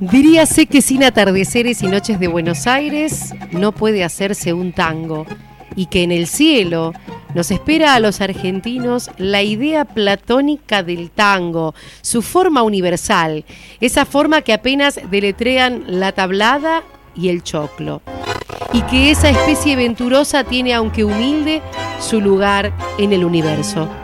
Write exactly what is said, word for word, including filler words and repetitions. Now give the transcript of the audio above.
Diríase que sin atardeceres y noches de Buenos Aires no puede hacerse un tango, y que en el cielo nos espera a los argentinos la idea platónica del tango, su forma universal, esa forma que apenas deletrean la tablada y el choclo, y que esa especie venturosa tiene, aunque humilde, su lugar en el universo.